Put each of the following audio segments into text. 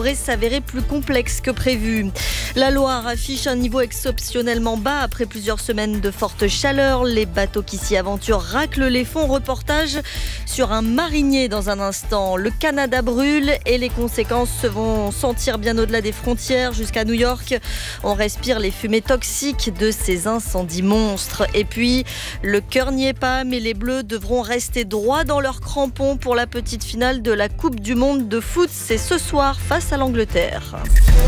pourrait s'avérer plus complexe que prévu. La Loire affiche un niveau exceptionnellement bas après plusieurs semaines de forte chaleur. Les bateaux qui s'y aventurent raclent les fonds. Reportage sur un marinier dans un instant. Le Canada brûle et les conséquences se vont sentir bien au-delà des frontières jusqu'à New York. On respire les fumées toxiques de ces incendies monstres. Et puis, le cœur n'y est pas, mais les Bleus devront rester droits dans leurs crampons pour la petite finale de la Coupe du Monde de foot. C'est ce soir face à l'Angleterre.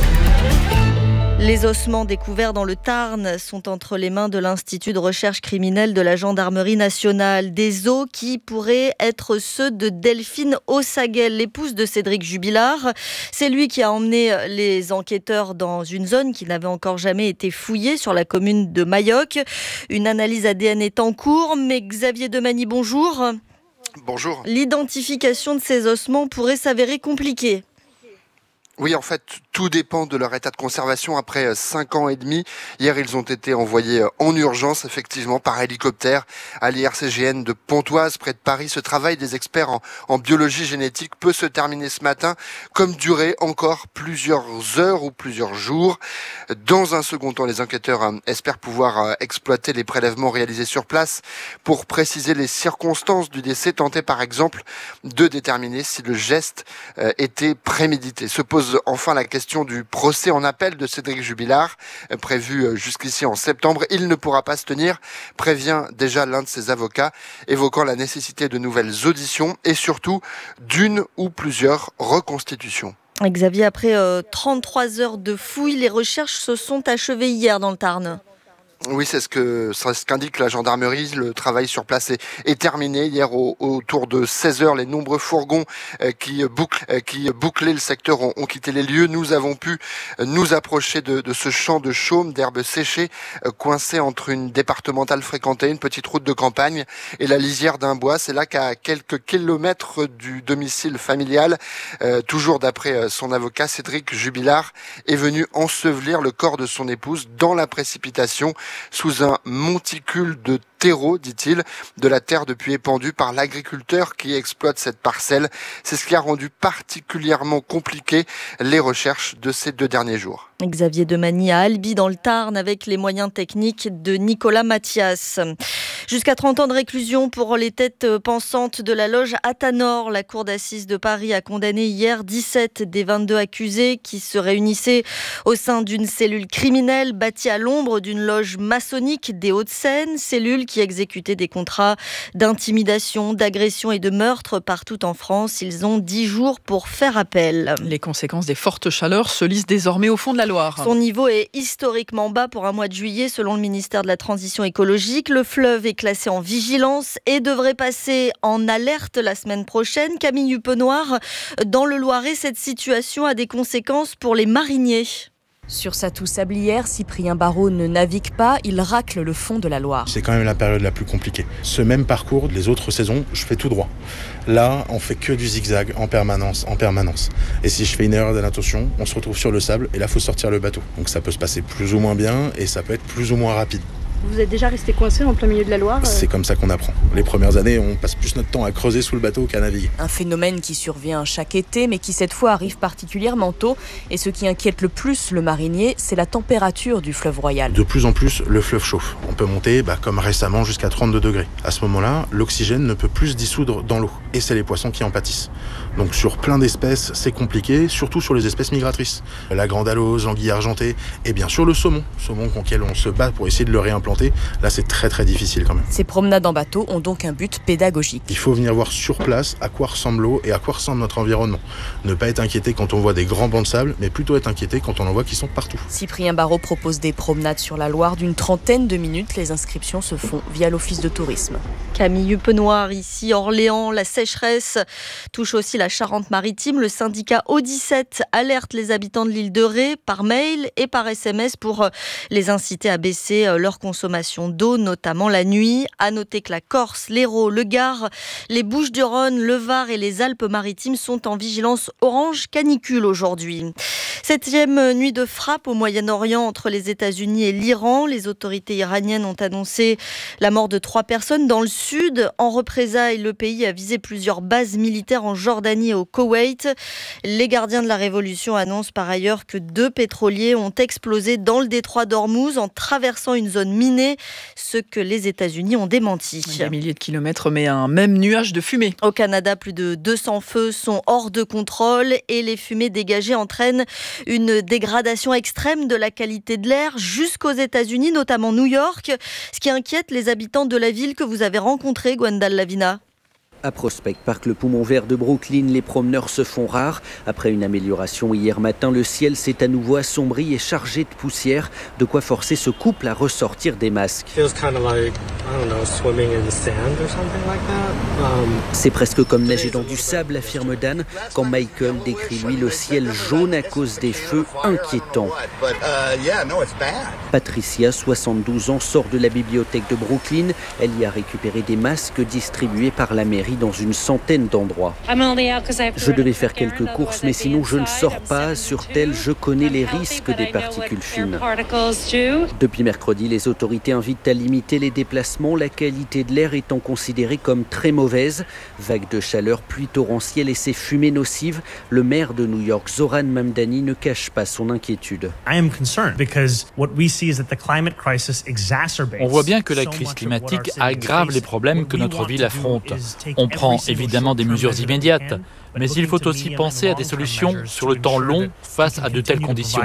Les ossements découverts dans le Tarn sont entre les mains de l'Institut de recherche criminelle de la Gendarmerie nationale. Des os qui pourraient être ceux de Delphine Ossaguel, l'épouse de Cédric Jubilard. C'est lui qui a emmené les enquêteurs dans une zone qui n'avait encore jamais été fouillée sur la commune de Mayoc. Une analyse ADN est en cours, mais Xavier Demagny, bonjour. Bonjour. L'identification de ces ossements pourrait s'avérer compliquée. Oui, en fait, tout dépend de leur état de conservation après 5 ans et demi. Hier, ils ont été envoyés en urgence, effectivement, par hélicoptère à l'IRCGN de Pontoise, près de Paris. Ce travail des experts en biologie génétique peut se terminer ce matin, comme durer encore plusieurs heures ou plusieurs jours. Dans un second temps, les enquêteurs espèrent pouvoir exploiter les prélèvements réalisés sur place pour préciser les circonstances du décès, tenter par exemple de déterminer si le geste était prémédité. Se pose enfin la question du procès en appel de Cédric Jubilard, prévu jusqu'ici en septembre. Il ne pourra pas se tenir, prévient déjà l'un de ses avocats, évoquant la nécessité de nouvelles auditions et surtout d'une ou plusieurs reconstitutions. Xavier, après 33 heures de fouilles, les recherches se sont achevées hier dans le Tarn. Oui, c'est ce qu'indique la gendarmerie. Le travail sur place est terminé. Hier, autour de 16 heures, les nombreux fourgons qui bouclaient le secteur ont quitté les lieux. Nous avons pu nous approcher de ce champ de chaume, d'herbes séchées, coincé entre une départementale fréquentée, une petite route de campagne et la lisière d'un bois. C'est là qu'à quelques kilomètres du domicile familial, toujours d'après son avocat, Cédric Jubilard est venu ensevelir le corps de son épouse dans la précipitation, sous un monticule de terreau, dit-il, de la terre depuis épandue par l'agriculteur qui exploite cette parcelle. C'est ce qui a rendu particulièrement compliqué les recherches de ces 2 derniers jours. Xavier Demagny à Albi dans le Tarn avec les moyens techniques de Nicolas Mathias. Jusqu'à 30 ans de réclusion pour les têtes pensantes de la loge Athanor. La cour d'assises de Paris a condamné hier 17 des 22 accusés qui se réunissaient au sein d'une cellule criminelle bâtie à l'ombre d'une loge maçonnique des Hauts-de-Seine, cellule qui exécutait des contrats d'intimidation, d'agression et de meurtre partout en France. Ils ont 10 jours pour faire appel. Les conséquences des fortes chaleurs se lisent désormais au fond de la Loire. Son niveau est historiquement bas pour un mois de juillet selon le ministère de la Transition écologique. Le fleuve est classé en vigilance et devrait passer en alerte la semaine prochaine. Camille Huppenoir, dans le Loiret, cette situation a des conséquences pour les mariniers. Sur sa toux sablière, Cyprien Barraud ne navigue pas, il racle le fond de la Loire. C'est quand même la période la plus compliquée. Ce même parcours, les autres saisons, je fais tout droit. Là, on fait que du zigzag en permanence. Et si je fais une erreur d'intention, on se retrouve sur le sable et là, il faut sortir le bateau. Donc ça peut se passer plus ou moins bien et ça peut être plus ou moins rapide. Vous êtes déjà resté coincé en plein milieu de la Loire ? C'est comme ça qu'on apprend. Les premières années, on passe plus notre temps à creuser sous le bateau qu'à naviguer. Un phénomène qui survient chaque été, mais qui cette fois arrive particulièrement tôt. Et ce qui inquiète le plus le marinier, c'est la température du fleuve Royal. De plus en plus, le fleuve chauffe. On peut monter, comme récemment, jusqu'à 32 degrés. À ce moment-là, l'oxygène ne peut plus se dissoudre dans l'eau. Et c'est les poissons qui en pâtissent. Donc sur plein d'espèces, c'est compliqué, surtout sur les espèces migratrices. La grande alose, l'anguille argentée et bien sûr le saumon auquel on se bat pour essayer de le réimplanter. Là, c'est très très difficile quand même. Ces promenades en bateau ont donc un but pédagogique. Il faut venir voir sur place à quoi ressemble l'eau et à quoi ressemble notre environnement. Ne pas être inquiété quand on voit des grands bancs de sable, mais plutôt être inquiété quand on en voit qui sont partout. Cyprien Barraud propose des promenades sur la Loire d'une trentaine de minutes. Les inscriptions se font via l'Office de tourisme. Camille Huppenoir, ici Orléans, la sécheresse touche aussi la Charente-Maritime. Le syndicat O17 alerte les habitants de l'île de Ré par mail et par SMS pour les inciter à baisser leur consommation d'eau, notamment la nuit. À noter que la Corse, l'Hérault, le Gard, les Bouches-du-Rhône, le Var et les Alpes-Maritimes sont en vigilance orange canicule aujourd'hui. 7e nuit de frappe au Moyen-Orient entre les États-Unis et l'Iran. Les autorités iraniennes ont annoncé la mort de 3 personnes dans le sud. En représailles, le pays a visé plusieurs bases militaires en Jordanie et au Koweït. Les gardiens de la révolution annoncent par ailleurs que 2 pétroliers ont explosé dans le détroit d'Ormuz en traversant une zone minée, ce que les États-Unis ont démenti. Des milliers de kilomètres, mais un même nuage de fumée. Au Canada, plus de 200 feux sont hors de contrôle et les fumées dégagées entraînent une dégradation extrême de la qualité de l'air jusqu'aux États-Unis, notamment New York, ce qui inquiète les habitants de la ville que vous avez rencontrée, Gwendal Lavina. À Prospect Park, le poumon vert de Brooklyn, les promeneurs se font rares. Après une amélioration hier matin, le ciel s'est à nouveau assombri et chargé de poussière, de quoi forcer ce couple à ressortir des masques. C'est presque comme nager dans du sable, affirme Dan, quand Michael décrit lui le ciel jaune à cause des feux inquiétants. Patricia, 72 ans, sort de la bibliothèque de Brooklyn. Elle y a récupéré des masques distribués par la mairie dans une centaine d'endroits. Je devais faire quelques courses, mais sinon je ne sors pas. Assure-t-elle, je connais les risques des particules fines. Depuis mercredi, les autorités invitent à limiter les déplacements, la qualité de l'air étant considérée comme très mauvaise. Vagues de chaleur, pluie torrentielle et ces fumées nocives, le maire de New York, Zoran Mamdani, ne cache pas son inquiétude. On voit bien que la crise climatique aggrave les problèmes que notre ville affronte. On prend évidemment des mesures immédiates, mais il faut aussi penser à des solutions sur le temps long face à de telles conditions.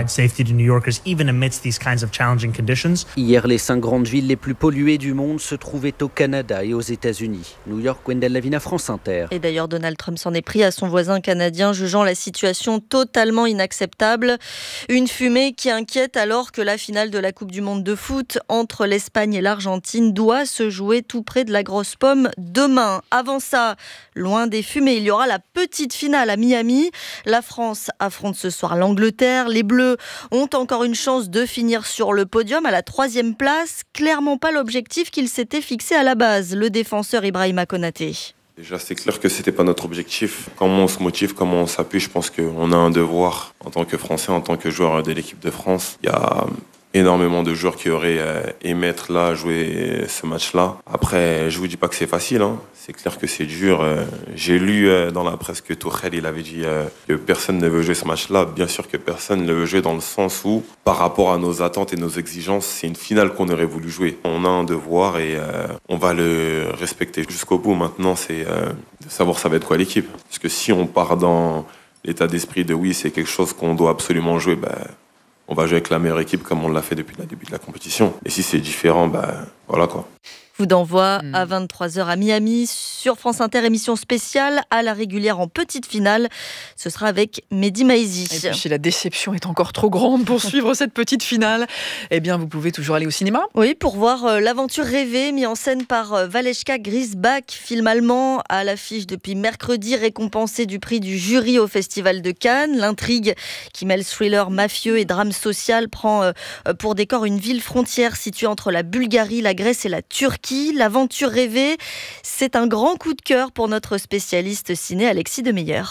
Hier, les 5 grandes villes les plus polluées du monde se trouvaient au Canada et aux États-Unis. New York, Gwendal Lavina, France Inter. Et d'ailleurs, Donald Trump s'en est pris à son voisin canadien, jugeant la situation totalement inacceptable. Une fumée qui inquiète alors que la finale de la Coupe du Monde de foot entre l'Espagne et l'Argentine doit se jouer tout près de la Grosse Pomme demain. Avant ça, loin des fumées, il y aura la petite finale à Miami. La France affronte ce soir l'Angleterre. Les Bleus ont encore une chance de finir sur le podium à la 3e place. Clairement pas l'objectif qu'ils s'étaient fixé à la base, le défenseur Ibrahima Konaté. Déjà, c'est clair que c'était pas notre objectif. Comment on se motive, comment on s'appuie, je pense qu'on a un devoir en tant que Français, en tant que joueur de l'équipe de France. Il y a énormément de joueurs qui auraient aimé être là, jouer ce match-là. Après, je vous dis pas que c'est facile, hein. C'est clair que c'est dur. J'ai lu dans la presse que Tuchel, il avait dit que personne ne veut jouer ce match-là. Bien sûr que personne ne veut jouer dans le sens où, par rapport à nos attentes et nos exigences, c'est une finale qu'on aurait voulu jouer. On a un devoir et on va le respecter jusqu'au bout. Maintenant, c'est de savoir ça va être quoi l'équipe. Parce que si on part dans l'état d'esprit de oui, c'est quelque chose qu'on doit absolument jouer, on va jouer avec la meilleure équipe comme on l'a fait depuis le début de la compétition. Et si c'est différent, voilà quoi. Coup d'envoi à 23h à Miami sur France Inter, émission spéciale à la régulière en petite finale. Ce sera avec Mehdi Maizi. Et puis si la déception est encore trop grande pour suivre cette petite finale, eh bien vous pouvez toujours aller au cinéma. Oui, pour voir l'aventure rêvée mis en scène par Valeshka Grisbach, film allemand à l'affiche depuis mercredi, récompensé du prix du jury au Festival de Cannes. L'intrigue qui mêle thriller mafieux et drame social prend pour décor une ville frontière située entre la Bulgarie, la Grèce et la Turquie. L'aventure rêvée, c'est un grand coup de cœur pour notre spécialiste ciné Alexis Demeyer.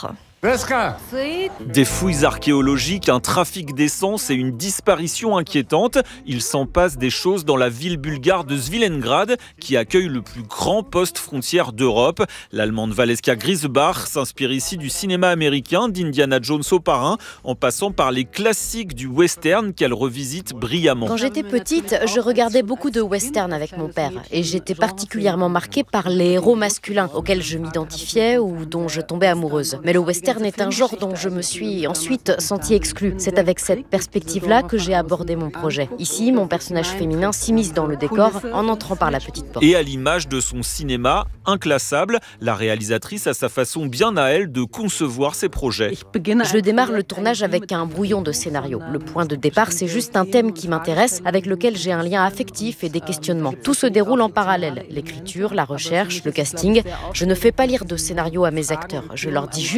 Des fouilles archéologiques, un trafic d'essence et une disparition inquiétante. Il s'en passe des choses dans la ville bulgare de Svilengrad, qui accueille le plus grand poste frontière d'Europe. L'allemande Valeshka Grisbach s'inspire ici du cinéma américain, d'Indiana Jones au parrain, en passant par les classiques du western qu'elle revisite brillamment. Quand j'étais petite, je regardais beaucoup de western avec mon père et j'étais particulièrement marquée par les héros masculins auxquels je m'identifiais ou dont je tombais amoureuse. Mais le western est un genre dont je me suis ensuite sentie exclue. C'est avec cette perspective-là que j'ai abordé mon projet. Ici, mon personnage féminin s'immisce dans le décor en entrant par la petite porte. Et à l'image de son cinéma inclassable, la réalisatrice a sa façon bien à elle de concevoir ses projets. Je démarre le tournage avec un brouillon de scénario. Le point de départ, c'est juste un thème qui m'intéresse, avec lequel j'ai un lien affectif et des questionnements. Tout se déroule en parallèle. L'écriture, la recherche, le casting. Je ne fais pas lire de scénario à mes acteurs. Je leur dis juste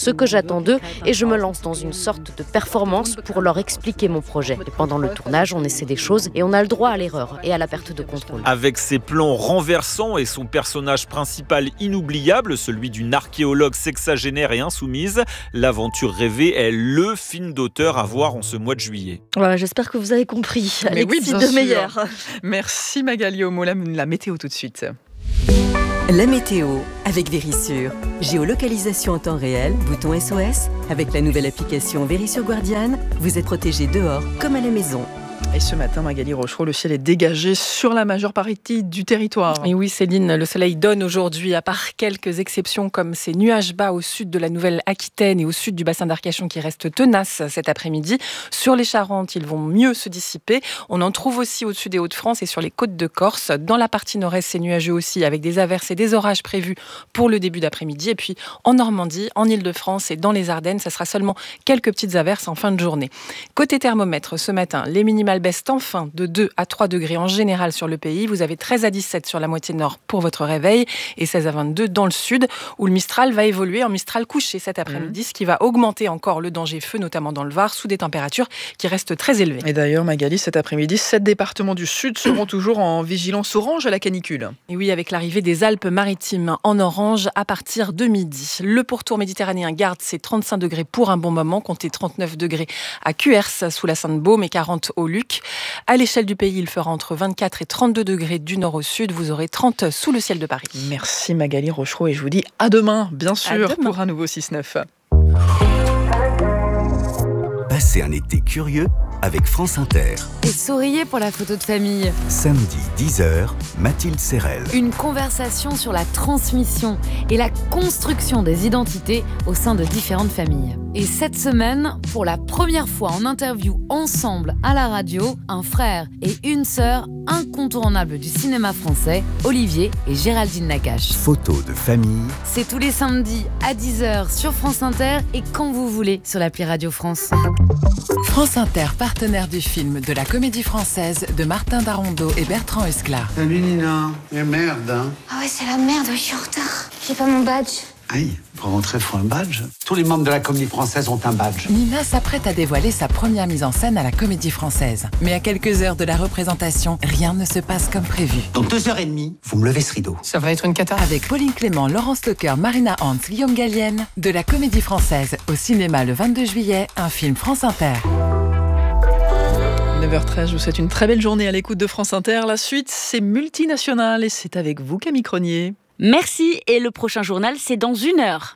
ce que j'attends d'eux et je me lance dans une sorte de performance pour leur expliquer mon projet. Et pendant le tournage, on essaie des choses et on a le droit à l'erreur et à la perte de contrôle. Avec ses plans renversants et son personnage principal inoubliable, celui d'une archéologue sexagénaire et insoumise, L'Aventure rêvée est le film d'auteur à voir en ce mois de juillet. Voilà, j'espère que vous avez compris. Mais Alexis oui, bien Demeyer. sûr. Merci Magali Homo, la météo tout de suite. La météo avec Vérissure. Géolocalisation en temps réel, bouton SOS. Avec la nouvelle application Vérissure Guardian, vous êtes protégé dehors comme à la maison. Et ce matin, Magali Rochereau, le ciel est dégagé sur la majeure partie du territoire. Et oui, Céline, le soleil donne aujourd'hui, à part quelques exceptions comme ces nuages bas au sud de la Nouvelle-Aquitaine et au sud du bassin d'Arcachon qui restent tenaces cet après-midi. Sur les Charentes, ils vont mieux se dissiper. On en trouve aussi au-dessus des Hauts-de-France et sur les côtes de Corse. Dans la partie nord-est, c'est nuageux aussi, avec des averses et des orages prévus pour le début d'après-midi. Et puis en Normandie, en Île-de-France et dans les Ardennes, ça sera seulement quelques petites averses en fin de journée. Côté thermomètre, ce matin, les minimales baissent enfin de 2 à 3 degrés en général sur le pays. Vous avez 13 à 17 sur la moitié nord pour votre réveil et 16 à 22 dans le sud où le Mistral va évoluer en Mistral couché cet après-midi, ce qui va augmenter encore le danger feu, notamment dans le Var, sous des températures qui restent très élevées. Et d'ailleurs, Magali, cet après-midi, 7 départements du sud seront toujours en vigilance orange à la canicule. Et oui, avec l'arrivée des Alpes-Maritimes en orange à partir de midi. Le pourtour méditerranéen garde ses 35 degrés pour un bon moment, comptez 39 degrés à Cuers sous la Sainte-Baume et 40 au Luc. À l'échelle du pays, il fera entre 24 et 32 degrés du nord au sud. Vous aurez 30 sous le ciel de Paris. Merci Magali Rochereau et je vous dis à demain, bien sûr, pour un nouveau 6-9. Passez un été curieux avec France Inter. Et souriez pour la photo de famille. Samedi 10h, Mathilde Serrel. Une conversation sur la transmission et la construction des identités au sein de différentes familles. Et cette semaine, pour la première fois en interview ensemble à la radio, un frère et une sœur incontournables du cinéma français, Olivier et Géraldine Nakache. Photo de famille. C'est tous les samedis à 10h sur France Inter et quand vous voulez sur l'appli Radio France. France Inter, partenaire du film de la Comédie Française de Martin Darondeau et Bertrand Esclar. Salut Nina, mais merde hein. Ah ouais, c'est la merde, je suis en retard. J'ai pas mon badge. Aïe, pour rentrer, faut un badge. Tous les membres de la Comédie Française ont un badge. Nina s'apprête à dévoiler sa première mise en scène à la Comédie Française. Mais à quelques heures de la représentation, rien ne se passe comme prévu. Dans 2h30, vous me levez ce rideau. Ça va être une cata. Avec Pauline Clément, Laurence Lecoeur, Marina Hans, Guillaume Gallienne, de la Comédie Française au cinéma le 22 juillet, un film France Inter. 9h13, je vous souhaite une très belle journée à l'écoute de France Inter. La suite, c'est Multinational et c'est avec vous, Camille Cronier. Merci, et le prochain journal, c'est dans 1 heure.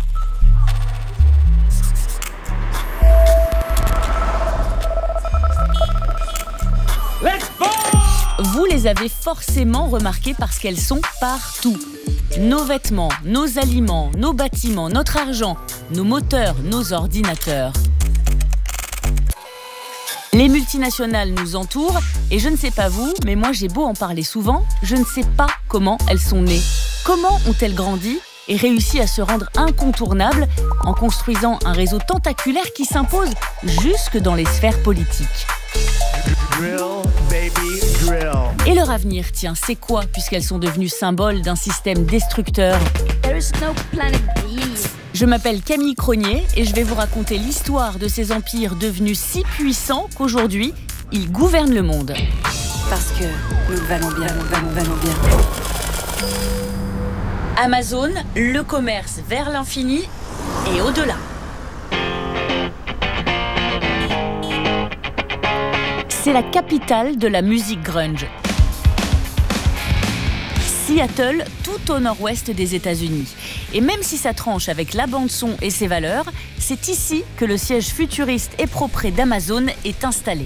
Vous les avez forcément remarquées parce qu'elles sont partout. Nos vêtements, nos aliments, nos bâtiments, notre argent, nos moteurs, nos ordinateurs. Les multinationales nous entourent et je ne sais pas vous, mais moi j'ai beau en parler souvent, je ne sais pas comment elles sont nées. Comment ont-elles grandi et réussi à se rendre incontournables en construisant un réseau tentaculaire qui s'impose jusque dans les sphères politiques. Drill, baby, drill. Et leur avenir, tiens, c'est quoi puisqu'elles sont devenues symboles d'un système destructeur? There is no planet B. Je m'appelle Camille Cronier et je vais vous raconter l'histoire de ces empires devenus si puissants qu'aujourd'hui, ils gouvernent le monde. Parce que nous valons bien, nous valons bien. Amazon, le commerce vers l'infini et au-delà. C'est la capitale de la musique grunge. Seattle, tout au nord-ouest des États-Unis. Et même si ça tranche avec la bande-son et ses valeurs, c'est ici que le siège futuriste et propre d'Amazon est installé.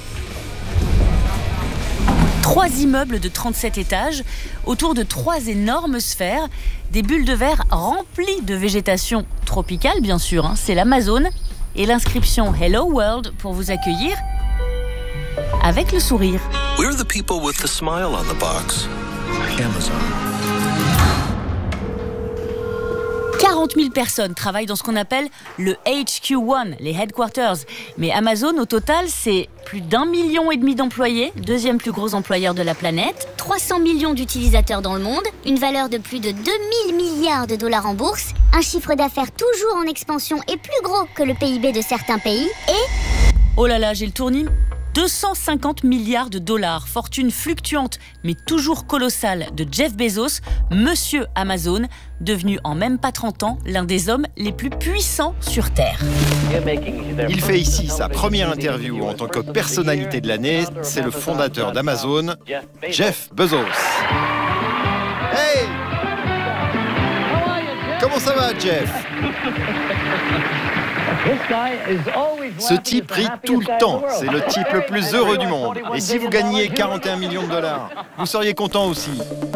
3 immeubles de 37 étages, autour de 3 énormes sphères, des bulles de verre remplies de végétation tropicale, bien sûr, c'est l'Amazone, et l'inscription Hello World pour vous accueillir avec le sourire. We're the people with the smile on the box. Amazon. 40 000 personnes travaillent dans ce qu'on appelle le HQ1, les headquarters. Mais Amazon, au total, c'est plus d'1,5 million d'employés, 2e plus gros employeur de la planète. 300 millions d'utilisateurs dans le monde, une valeur de plus de 2000 milliards de dollars en bourse, un chiffre d'affaires toujours en expansion et plus gros que le PIB de certains pays et... Oh là là, j'ai le tournis. 250 milliards de dollars, fortune fluctuante mais toujours colossale de Jeff Bezos, monsieur Amazon, devenu en même pas 30 ans l'un des hommes les plus puissants sur Terre. Il fait ici sa première interview en tant que personnalité de l'année. C'est le fondateur d'Amazon, Jeff Bezos. Hey! Comment ça va, Jeff? Ce type rit tout le temps. C'est le type le plus heureux du monde. Et si vous gagniez 41 millions de dollars, vous seriez content aussi.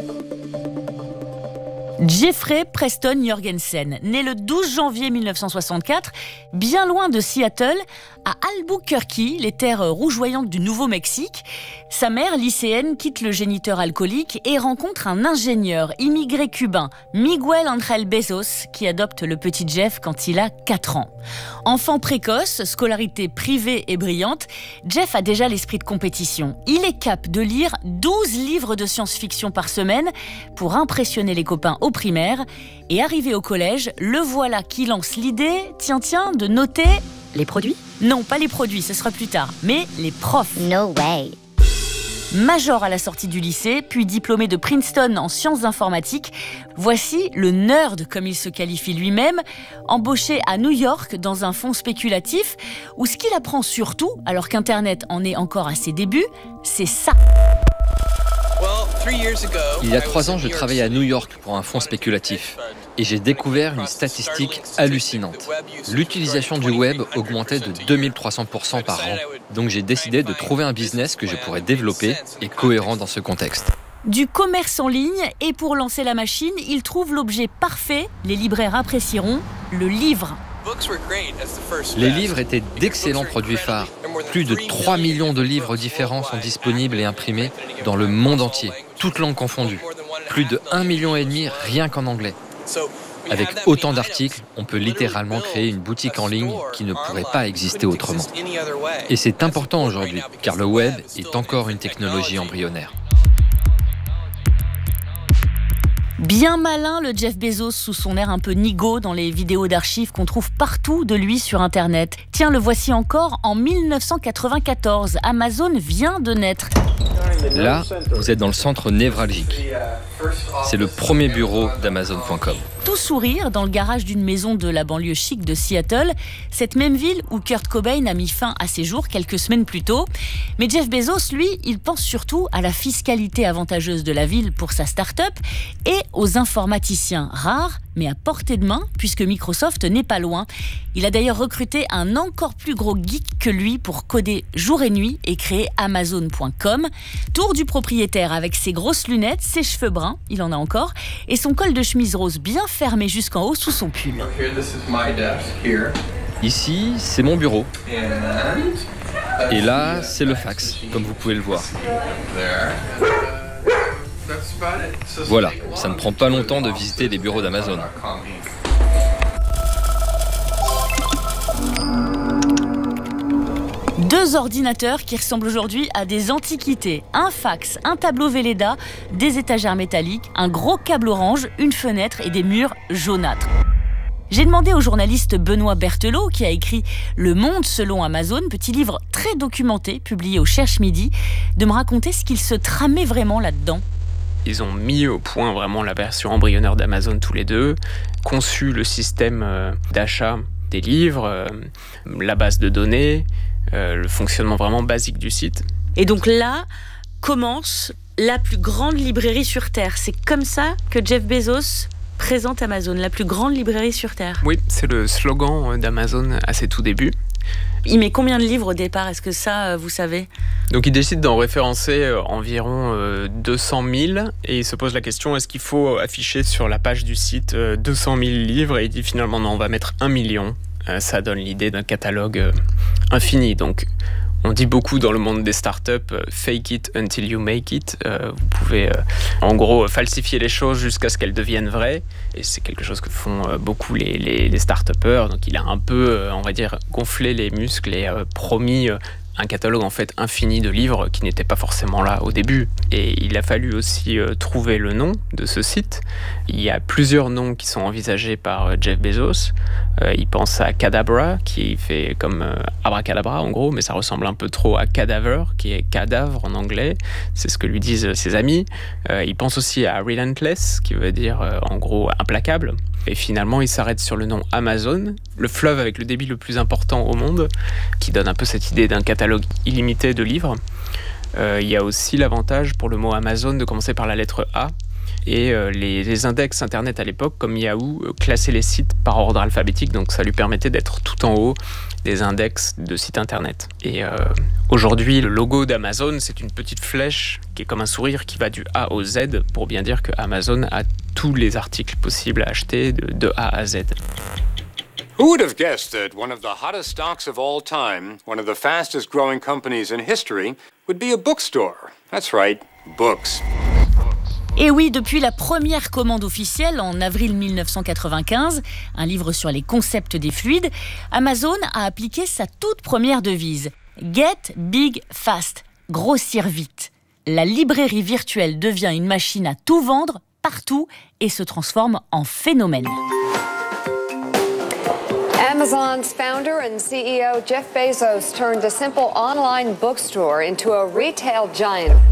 Jeffrey Preston Jorgensen, né le 12 janvier 1964, bien loin de Seattle, à Albuquerque, les terres rougeoyantes du Nouveau-Mexique. Sa mère, lycéenne, quitte le géniteur alcoolique et rencontre un ingénieur immigré cubain, Miguel Ángel Bezos, qui adopte le petit Jeff quand il a 4 ans. Enfant précoce, scolarité privée et brillante, Jeff a déjà l'esprit de compétition. Il est capable de lire 12 livres de science-fiction par semaine pour impressionner les copains au primaire. Et arrivé au collège, le voilà qui lance l'idée, tiens, de noter... Les produits ? Non, pas les produits, ce sera plus tard, mais les profs. No way. Major à la sortie du lycée, puis diplômé de Princeton en sciences informatiques, voici le nerd, comme il se qualifie lui-même, embauché à New York dans un fonds spéculatif, où ce qu'il apprend surtout, alors qu'Internet en est encore à ses débuts, c'est ça. Il y a 3 ans, je travaillais à New York pour un fonds spéculatif et j'ai découvert une statistique hallucinante. L'utilisation du web augmentait de 2300% par an. Donc j'ai décidé de trouver un business que je pourrais développer et cohérent dans ce contexte. Du commerce en ligne, et pour lancer la machine, il trouve l'objet parfait, les libraires apprécieront, le livre. Les livres étaient d'excellents produits phares. Plus de 3 millions de livres différents sont disponibles et imprimés dans le monde entier, toutes langues confondues. Plus de 1,5 million rien qu'en anglais. Avec autant d'articles, on peut littéralement créer une boutique en ligne qui ne pourrait pas exister autrement. Et c'est important aujourd'hui, car le web est encore une technologie embryonnaire. Bien malin le Jeff Bezos sous son air un peu nigaud dans les vidéos d'archives qu'on trouve partout de lui sur Internet. Tiens, le voici encore en 1994. Amazon vient de naître. Là, vous êtes dans le centre névralgique. C'est le premier bureau d'Amazon.com. Tout sourire dans le garage d'une maison de la banlieue chic de Seattle, cette même ville où Kurt Cobain a mis fin à ses jours quelques semaines plus tôt. Mais Jeff Bezos, lui, il pense surtout à la fiscalité avantageuse de la ville pour sa start-up et aux informaticiens rares, mais à portée de main, puisque Microsoft n'est pas loin. Il a d'ailleurs recruté un encore plus gros geek que lui pour coder jour et nuit et créer Amazon.com. Tour du propriétaire avec ses grosses lunettes, ses cheveux bruns, il en a encore, et son col de chemise rose bien fermé jusqu'en haut sous son pull. Ici, c'est mon bureau. Et là, c'est le fax, comme vous pouvez le voir. Voilà, ça ne prend pas longtemps de visiter les bureaux d'Amazon. Deux ordinateurs qui ressemblent aujourd'hui à des antiquités. Un fax, un tableau Velleda, des étagères métalliques, un gros câble orange, une fenêtre et des murs jaunâtres. J'ai demandé au journaliste Benoît Berthelot, qui a écrit Le Monde selon Amazon, petit livre très documenté, publié au Cherche Midi, de me raconter ce qu'il se tramait vraiment là-dedans. Ils ont mis au point vraiment la version embryonnaire d'Amazon tous les deux, conçu le système d'achat des livres, la base de données, le fonctionnement vraiment basique du site. Et donc là commence la plus grande librairie sur Terre. C'est comme ça que Jeff Bezos présente Amazon, la plus grande librairie sur Terre. Oui, c'est le slogan d'Amazon à ses tout débuts. Il met combien de livres au départ ? Est-ce que ça, vous savez ? Donc il décide d'en référencer environ 200 000 et il se pose la question, est-ce qu'il faut afficher sur la page du site 200 000 livres ? Et il dit finalement non, on va mettre 1 million. Ça donne l'idée d'un catalogue infini. Donc on dit beaucoup dans le monde des startups, fake it until you make it. Vous pouvez en gros falsifier les choses jusqu'à ce qu'elles deviennent vraies. Et c'est quelque chose que font beaucoup les start-upers. Donc il a un peu, on va dire, gonflé les muscles et promis un catalogue en fait infini de livres qui n'étaient pas forcément là au début. Et il a fallu aussi trouver le nom de ce site. Il y a plusieurs noms qui sont envisagés par Jeff Bezos. Il pense à Cadabra, qui fait comme abracadabra en gros, mais ça ressemble un peu trop à cadaver, qui est cadavre en anglais. C'est ce que lui disent ses amis. Il pense aussi à Relentless, qui veut dire en gros implacable. Et finalement, il s'arrête sur le nom Amazon, le fleuve avec le débit le plus important au monde, qui donne un peu cette idée d'un catalogue illimité de livres. Il y a aussi l'avantage pour le mot Amazon de commencer par la lettre A. Et les index internet à l'époque, comme Yahoo, classaient les sites par ordre alphabétique, donc ça lui permettait d'être tout en haut des index de sites internet. Et aujourd'hui, le logo d'Amazon, c'est une petite flèche qui est comme un sourire qui va du A au Z pour bien dire que Amazon a tous les articles possibles à acheter de A à Z. Who would have guessed that one of the hottest stocks of all time, one of the fastest growing companies in history, would be a bookstore? That's right, books. Et oui, depuis la première commande officielle en avril 1995, un livre sur les concepts des fluides, Amazon a appliqué sa toute première devise « Get big fast », grossir vite. La librairie virtuelle devient une machine à tout vendre, partout, et se transforme en phénomène. Amazon's founder and CEO Jeff Bezos turned a simple online bookstore into a retail giant.